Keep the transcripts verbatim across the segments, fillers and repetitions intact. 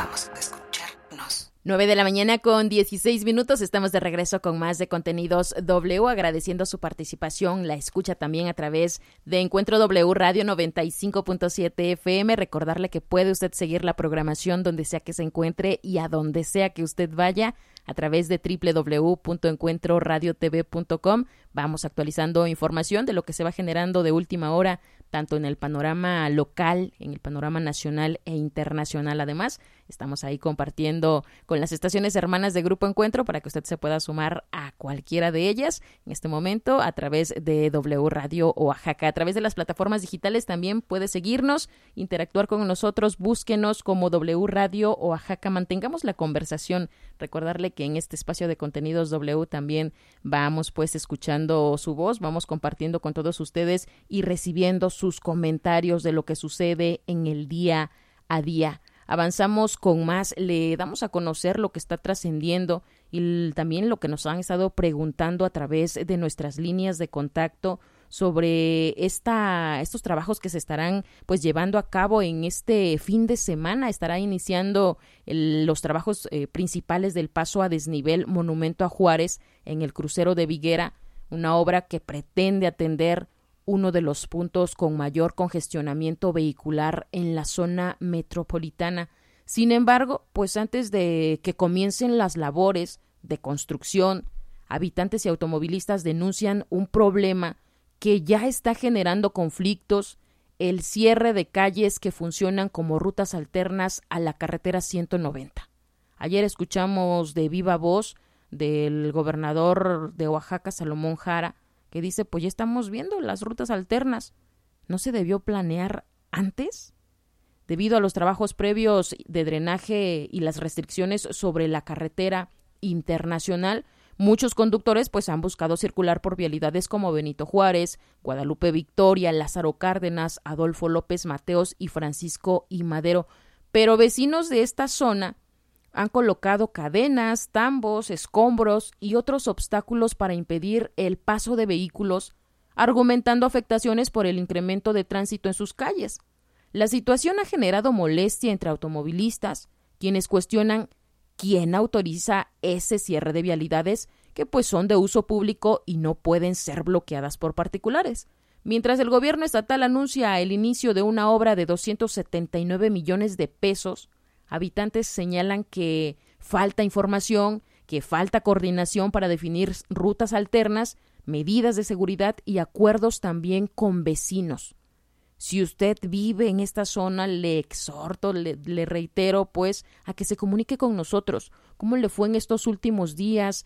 Vamos a escucharnos. nueve de la mañana con dieciséis minutos, estamos de regreso con más de Contenidos W, agradeciendo su participación, la escucha también a través de Encuentro W Radio noventa y cinco punto siete F M. Recordarle que puede usted seguir la programación donde sea que se encuentre y a donde sea que usted vaya a través de doble u doble u doble u punto encuentro radio t v punto com. Vamos actualizando información de lo que se va generando de última hora, tanto en el panorama local, en el panorama nacional e internacional. Además, estamos ahí compartiendo con las estaciones hermanas de Grupo Encuentro para que usted se pueda sumar a cualquiera de ellas en este momento a través de W Radio Oaxaca. A través de las plataformas digitales también puede seguirnos, interactuar con nosotros, búsquenos como W Radio Oaxaca. Mantengamos la conversación. Recordarle que en este espacio de Contenidos W también vamos pues escuchando su voz, vamos compartiendo con todos ustedes y recibiendo sus comentarios de lo que sucede en el día a día. Avanzamos con más, le damos a conocer lo que está trascendiendo y también lo que nos han estado preguntando a través de nuestras líneas de contacto sobre esta, estos trabajos que se estarán pues llevando a cabo en este fin de semana. Estará iniciando el, los trabajos eh, principales del paso a desnivel Monumento a Juárez en el crucero de Viguera, una obra que pretende atender uno de los puntos con mayor congestionamiento vehicular en la zona metropolitana. Sin embargo, pues antes de que comiencen las labores de construcción, habitantes y automovilistas denuncian un problema que ya está generando conflictos: el cierre de calles que funcionan como rutas alternas a la carretera ciento noventa. Ayer escuchamos de viva voz del gobernador de Oaxaca, Salomón Jara, que dice, pues ya estamos viendo las rutas alternas. ¿No se debió planear antes? Debido a los trabajos previos de drenaje y las restricciones sobre la carretera internacional, muchos conductores pues han buscado circular por vialidades como Benito Juárez, Guadalupe Victoria, Lázaro Cárdenas, Adolfo López Mateos y Francisco y Madero. Pero vecinos de esta zona han colocado cadenas, tambos, escombros y otros obstáculos para impedir el paso de vehículos, argumentando afectaciones por el incremento de tránsito en sus calles. La situación ha generado molestia entre automovilistas, quienes cuestionan quién autoriza ese cierre de vialidades que pues son de uso público y no pueden ser bloqueadas por particulares. Mientras el gobierno estatal anuncia el inicio de una obra de doscientos setenta y nueve millones de pesos, habitantes señalan que falta información, que falta coordinación para definir rutas alternas, medidas de seguridad y acuerdos también con vecinos. Si usted vive en esta zona, le exhorto, le, le reitero, pues, a que se comunique con nosotros. ¿Cómo le fue en estos últimos días?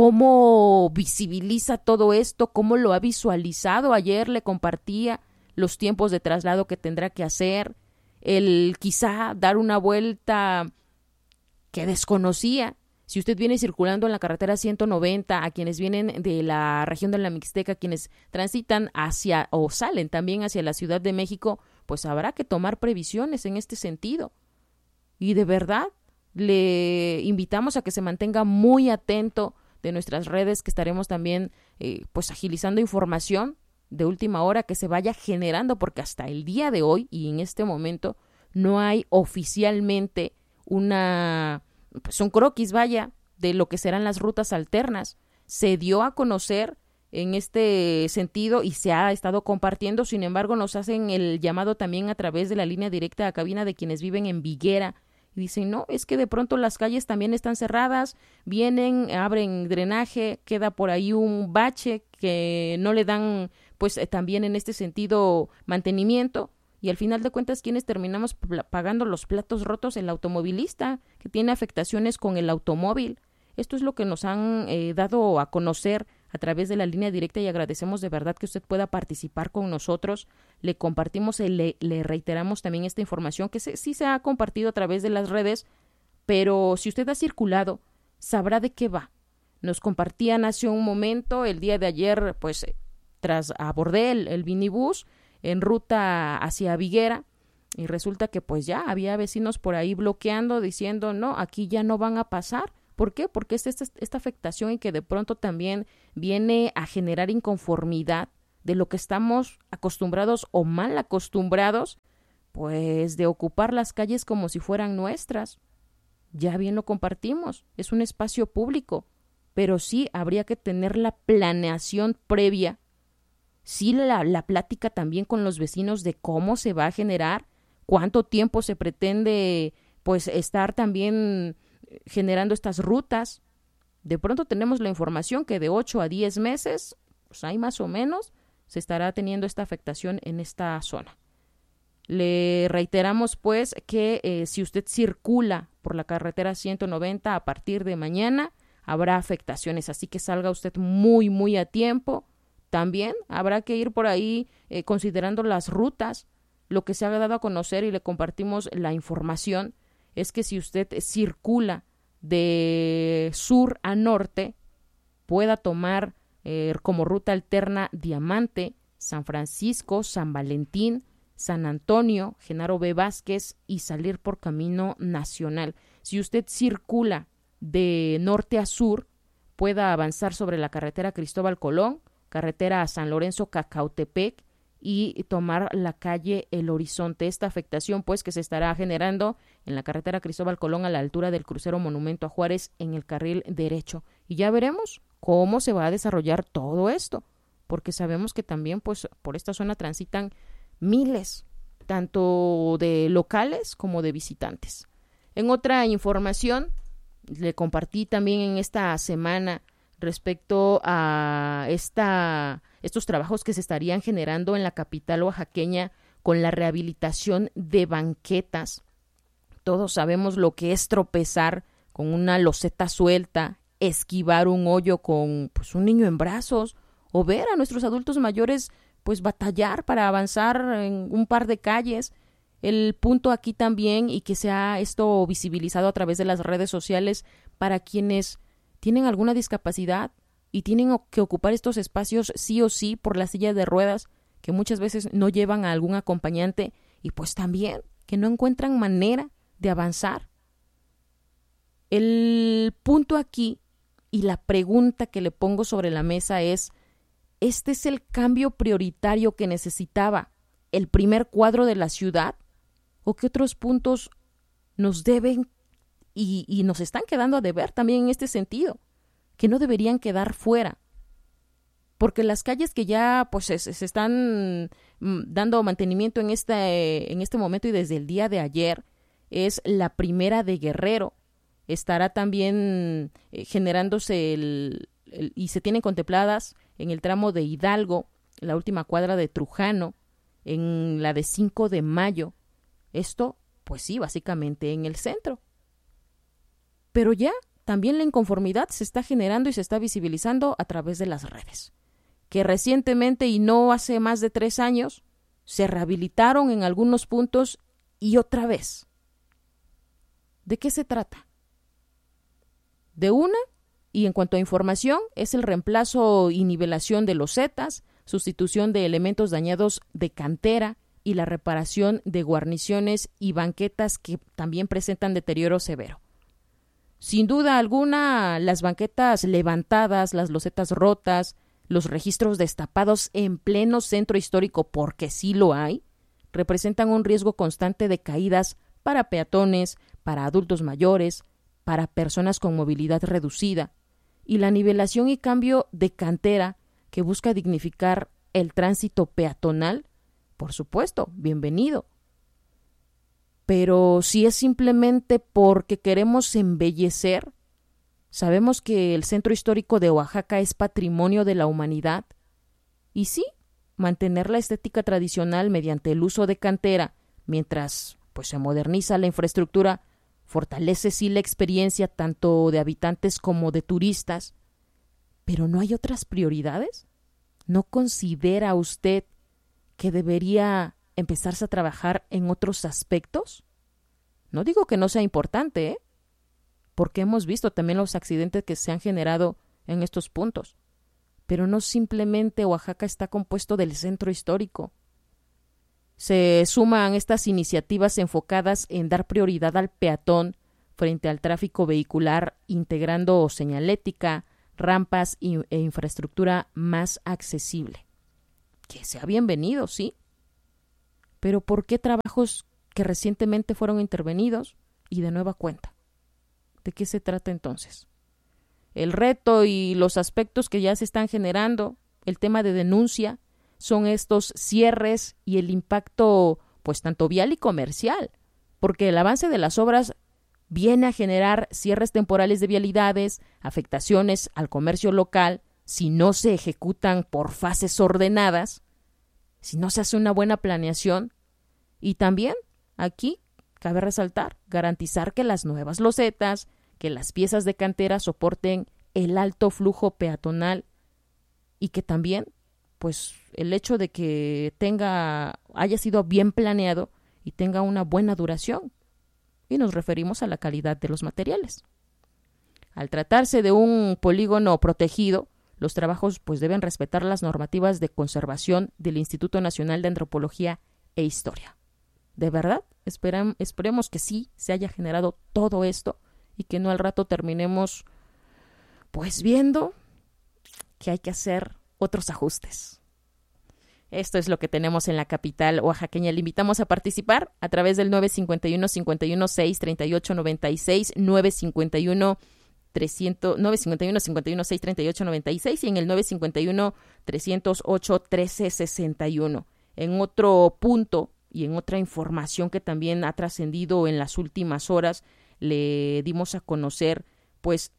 ¿Cómo visibiliza todo esto? ¿Cómo lo ha visualizado? Ayer le compartía los tiempos de traslado que tendrá que hacer, el quizá dar una vuelta que desconocía. Si usted viene circulando en la carretera ciento noventa, a quienes vienen de la región de la Mixteca, quienes transitan hacia o salen también hacia la Ciudad de México, pues habrá que tomar previsiones en este sentido. Y de verdad, le invitamos a que se mantenga muy atento de nuestras redes, que estaremos también eh, pues agilizando información de última hora que se vaya generando, porque hasta el día de hoy y en este momento no hay oficialmente una, pues un croquis, vaya, de lo que serán las rutas alternas. Se dio a conocer en este sentido y se ha estado compartiendo, sin embargo nos hacen el llamado también a través de la línea directa a cabina de quienes viven en Viguera. Y dicen, no, es que de pronto las calles también están cerradas, vienen, abren drenaje, queda por ahí un bache que no le dan, pues eh, también en este sentido, mantenimiento. Y al final de cuentas, ¿quiénes terminamos pagando los platos rotos? El automovilista, que tiene afectaciones con el automóvil. Esto es lo que nos han eh, dado a conocer a través de la línea directa y agradecemos de verdad que usted pueda participar con nosotros. Le compartimos, y le, le reiteramos también esta información que se, sí se ha compartido a través de las redes, pero si usted ha circulado, sabrá de qué va. Nos compartían hace un momento, el día de ayer, pues tras abordé el, el minibús en ruta hacia Viguera y resulta que pues ya había vecinos por ahí bloqueando, diciendo, no, aquí ya no van a pasar. ¿Por qué? Porque es esta, esta afectación y que de pronto también viene a generar inconformidad de lo que estamos acostumbrados o mal acostumbrados, pues de ocupar las calles como si fueran nuestras. ya bien lo compartimos, es un espacio público, pero sí habría que tener la planeación previa, sí la, la plática también con los vecinos de cómo se va a generar, cuánto tiempo se pretende pues estar también generando estas rutas. De pronto tenemos la información que de ocho a diez meses, pues hay más o menos, se estará teniendo esta afectación en esta zona. Le reiteramos pues que eh, si usted circula por la carretera ciento noventa a partir de mañana, habrá afectaciones, así que salga usted muy, muy a tiempo. También habrá que ir por ahí eh, considerando las rutas. Lo que se ha dado a conocer y le compartimos la información es que si usted circula de sur a norte, pueda tomar eh, como ruta alterna Diamante, San Francisco, San Valentín, San Antonio, Genaro B. Vázquez y salir por Camino Nacional. Si usted circula de norte a sur, pueda avanzar sobre la carretera Cristóbal Colón, carretera a San Lorenzo Cacautepec y tomar la calle El Horizonte. Esta afectación pues que se estará generando en la carretera Cristóbal Colón a la altura del crucero Monumento a Juárez en el carril derecho. Y ya veremos cómo se va a desarrollar todo esto, porque sabemos que también pues por esta zona transitan miles, tanto de locales como de visitantes. En otra información, le compartí también en esta semana respecto a esta, estos trabajos que se estarían generando en la capital oaxaqueña con la rehabilitación de banquetas. Todos sabemos lo que es tropezar con una loseta suelta, esquivar un hoyo con pues, un niño en brazos o ver a nuestros adultos mayores pues batallar para avanzar en un par de calles. El punto aquí también, y que sea esto visibilizado a través de las redes sociales para quienes tienen alguna discapacidad y tienen que ocupar estos espacios sí o sí por la silla de ruedas, que muchas veces no llevan a algún acompañante y pues también que no encuentran manera de avanzar. El punto aquí y la pregunta que le pongo sobre la mesa es, ¿este es el cambio prioritario que necesitaba el primer cuadro de la ciudad? ¿O qué otros puntos nos deben y, y nos están quedando a deber también en este sentido, que no deberían quedar fuera? Porque las calles que ya pues se, se están dando mantenimiento en este, en este momento y desde el día de ayer es la primera de Guerrero. Estará también eh, generándose el, el, y se tienen contempladas en el tramo de Hidalgo, la última cuadra de Trujano, en la de cinco de mayo. Esto, pues sí, básicamente en el centro. Pero ya también la inconformidad se está generando y se está visibilizando a través de las redes, que recientemente y no hace más de tres años se rehabilitaron en algunos puntos y otra vez. ¿De qué se trata? De una, y en cuanto a información, es el reemplazo y nivelación de losetas, sustitución de elementos dañados de cantera y la reparación de guarniciones y banquetas que también presentan deterioro severo. Sin duda alguna, las banquetas levantadas, las losetas rotas, los registros destapados en pleno centro histórico, porque sí lo hay, representan un riesgo constante de caídas para peatones, para adultos mayores, para personas con movilidad reducida, y la nivelación y cambio de cantera que busca dignificar el tránsito peatonal, por supuesto, bienvenido. Pero si es simplemente porque queremos embellecer, sabemos que el centro histórico de Oaxaca es patrimonio de la humanidad, y sí, mantener la estética tradicional mediante el uso de cantera, mientras pues se moderniza la infraestructura, fortalece sí la experiencia tanto de habitantes como de turistas, pero ¿no hay otras prioridades? ¿No considera usted que debería empezarse a trabajar en otros aspectos? No digo que no sea importante, ¿eh? Porque hemos visto también los accidentes que se han generado en estos puntos, pero no simplemente Oaxaca está compuesto del centro histórico. Se suman estas iniciativas enfocadas en dar prioridad al peatón frente al tráfico vehicular, integrando señalética, rampas e infraestructura más accesible. Que sea bienvenido, sí. Pero ¿por qué trabajos que recientemente fueron intervenidos y de nueva cuenta? ¿De qué se trata entonces? El reto y los aspectos que ya se están generando, el tema de denuncia, son estos cierres y el impacto, pues tanto vial y comercial, porque el avance de las obras viene a generar cierres temporales de vialidades, afectaciones al comercio local, si no se ejecutan por fases ordenadas, si no se hace una buena planeación, y también aquí cabe resaltar, garantizar que las nuevas losetas, que las piezas de cantera soporten el alto flujo peatonal y que también, pues, el hecho de que tenga, haya sido bien planeado y tenga una buena duración. Y nos referimos a la calidad de los materiales. Al tratarse de un polígono protegido, los trabajos pues deben respetar las normativas de conservación del Instituto Nacional de Antropología e Historia. De verdad, esperam, esperemos que sí se haya generado todo esto y que no al rato terminemos pues viendo que hay que hacer otros ajustes. Esto es lo que tenemos en la capital oaxaqueña. Le invitamos a participar a través del nueve cinco uno, cinco uno seis, tres ocho nueve seis, nueve cinco uno, trescientos, nueve cinco uno, cinco uno seis, tres ocho nueve seis y en el nueve cinco uno, tres cero ocho, uno tres seis uno. En otro punto y en otra información que también ha trascendido en las últimas horas, le dimos a conocer pues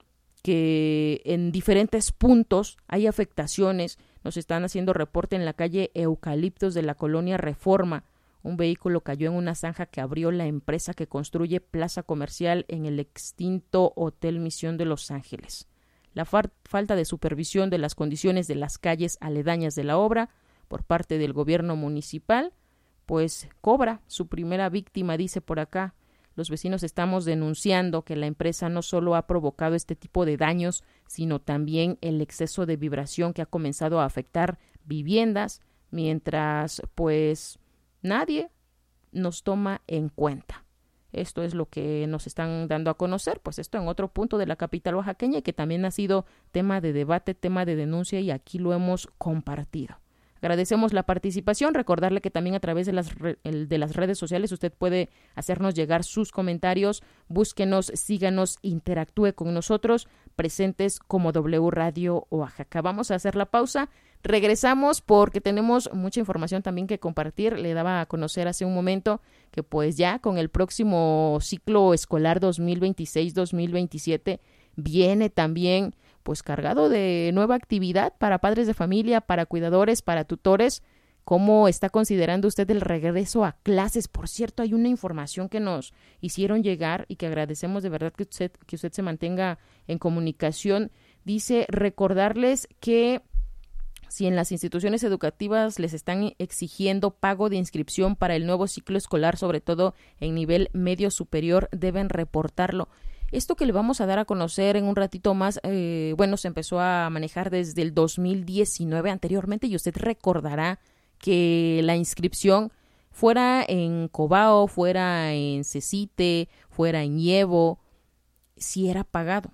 que en diferentes puntos hay afectaciones. Nos están haciendo reporte en la calle Eucaliptos de la colonia Reforma. Un vehículo cayó en una zanja que abrió la empresa que construye plaza comercial en el extinto Hotel Misión de Los Ángeles. La far- falta de supervisión de las condiciones de las calles aledañas de la obra por parte del gobierno municipal, pues cobra su primera víctima, dice por acá. Los vecinos estamos denunciando que la empresa no solo ha provocado este tipo de daños, sino también el exceso de vibración que ha comenzado a afectar viviendas, mientras pues nadie nos toma en cuenta. Esto es lo que nos están dando a conocer, pues esto en otro punto de la capital oaxaqueña y que también ha sido tema de debate, tema de denuncia y aquí lo hemos compartido. Agradecemos la participación, recordarle que también a través de las, re, de las redes sociales usted puede hacernos llegar sus comentarios, búsquenos, síganos, interactúe con nosotros, presentes como W Radio Oaxaca. Vamos a hacer la pausa, regresamos porque tenemos mucha información también que compartir. Le daba a conocer hace un momento que pues ya con el próximo ciclo escolar dos mil veintiséis dos mil veintisiete viene también pues cargado de nueva actividad para padres de familia, para cuidadores, para tutores. ¿Cómo está considerando usted el regreso a clases? Por cierto, hay una información que nos hicieron llegar y que agradecemos de verdad que usted, que usted se mantenga en comunicación. Dice, recordarles que si en las instituciones educativas les están exigiendo pago de inscripción para el nuevo ciclo escolar, sobre todo en nivel medio superior, deben reportarlo. Esto que le vamos a dar a conocer en un ratito más, eh, bueno, se empezó a manejar desde el dos mil diecinueve anteriormente y usted recordará que la inscripción fuera en Cobao, fuera en Cecite, fuera en Llevo, si era pagado.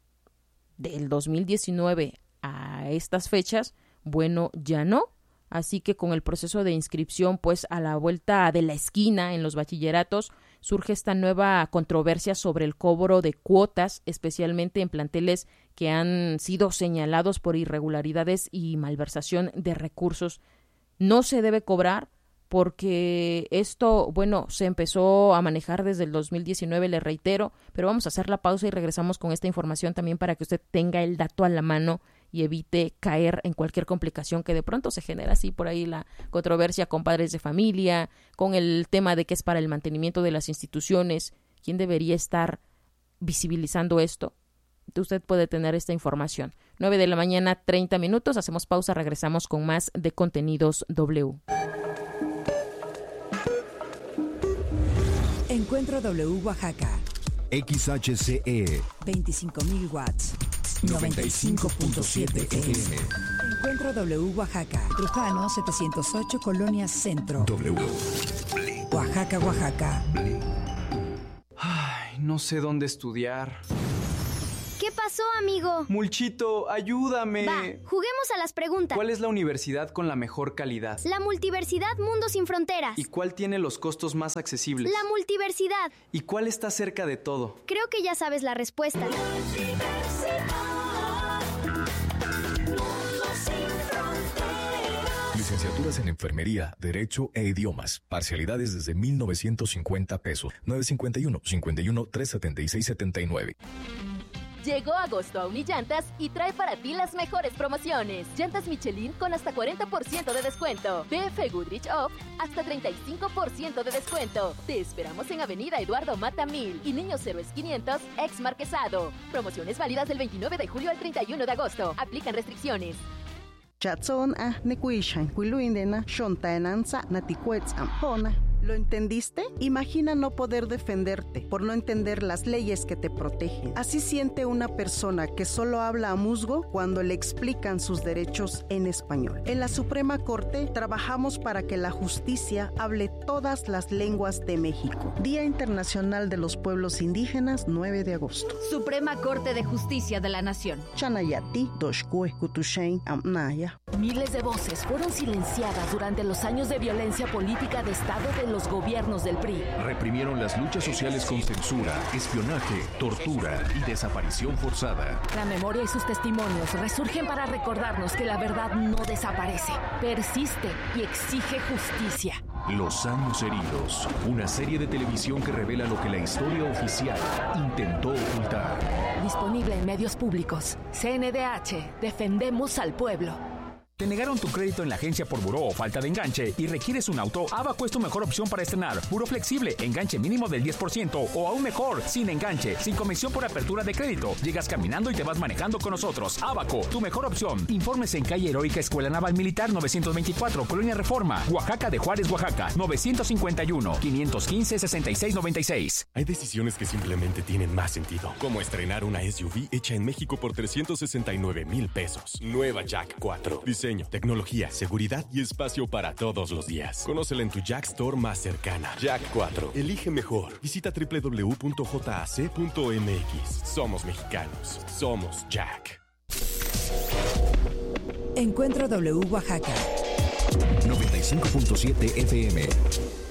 Del dos mil diecinueve a estas fechas, bueno, ya no. Así que con el proceso de inscripción, pues a la vuelta de la esquina en los bachilleratos, surge esta nueva controversia sobre el cobro de cuotas, especialmente en planteles que han sido señalados por irregularidades y malversación de recursos. No se debe cobrar porque esto, bueno, se empezó a manejar desde el dos mil diecinueve, le reitero, pero vamos a hacer la pausa y regresamos con esta información también para que usted tenga el dato a la mano y evite caer en cualquier complicación que de pronto se genera así por ahí la controversia con padres de familia, con el tema de que es para el mantenimiento de las instituciones. ¿Quién debería estar visibilizando esto? Usted puede tener esta información. nueve de la mañana, treinta minutos. Hacemos pausa, regresamos con más de Contenidos W. Encuentro W Oaxaca. X H C E. veinticinco mil watts. noventa y cinco punto siete F M. Encuentro W Oaxaca. Trujano setecientos ocho, Colonia Centro. W. Oaxaca, Oaxaca. Ay, no sé dónde estudiar. ¿Qué pasó, amigo? Mulchito, ayúdame. Va, juguemos a las preguntas. ¿Cuál es la universidad con la mejor calidad? La Multiversidad Mundo Sin Fronteras. ¿Y cuál tiene los costos más accesibles? La Multiversidad. ¿Y cuál está cerca de todo? Creo que ya sabes la respuesta. Licenciaturas en Enfermería, Derecho e Idiomas. Parcialidades desde mil novecientos cincuenta pesos. nueve cincuenta y uno, cincuenta y uno, tres setenta y seis setenta y nueve. Llegó agosto a Unillantas y trae para ti las mejores promociones. Llantas Michelin con hasta cuarenta por ciento de descuento. B F Goodrich Off hasta treinta y cinco por ciento de descuento. Te esperamos en Avenida Eduardo Mata mil y Niños Héroes quinientos, ex Marquesado. Promociones válidas del veintinueve de julio al treinta y uno de agosto. Aplican restricciones. Chatson a nekuishan kuiluindena shontaenanza naticuetz ampona. ¿Lo entendiste? Imagina no poder defenderte por no entender las leyes que te protegen. Así siente una persona que solo habla a musgo cuando le explican sus derechos en español. En la Suprema Corte trabajamos para que la justicia hable todas las lenguas de México. Día Internacional de los Pueblos Indígenas, nueve de agosto. Suprema Corte de Justicia de la Nación. Chanayati, Doshkue, Kutushain, Amnaya. Miles de voces fueron silenciadas durante los años de violencia política de Estado de los gobiernos del P R I. Reprimieron las luchas sociales con censura, espionaje, tortura y desaparición forzada. La memoria y sus testimonios resurgen para recordarnos que la verdad no desaparece, persiste y exige justicia. Los años heridos, una serie de televisión que revela lo que la historia oficial intentó ocultar. Disponible en medios públicos. C N D H, defendemos al pueblo. ¿Te negaron tu crédito en la agencia por buró o falta de enganche y requieres un auto? Abaco es tu mejor opción para estrenar. Buró flexible, enganche mínimo del diez por ciento o aún mejor, sin enganche, sin comisión por apertura de crédito. Llegas caminando y te vas manejando con nosotros. Abaco, tu mejor opción. Informes en calle Heroica Escuela Naval Militar novecientos veinticuatro, Colonia Reforma, Oaxaca de Juárez, Oaxaca, novecientos cincuenta y uno, quinientos quince, sesenta y seis noventa y seis. Hay decisiones que simplemente tienen más sentido, como estrenar una S U V hecha en México por trescientos sesenta y nueve mil pesos. Nueva Jack cuatro. Diseño, tecnología, seguridad y espacio para todos los días. Conócela en tu Jack Store más cercana. Jack cuatro. Elige mejor. Visita doble u doble u doble u punto j a c punto m x. Somos mexicanos. Somos Jack. Encuentro W Oaxaca. noventa y cinco punto siete F M.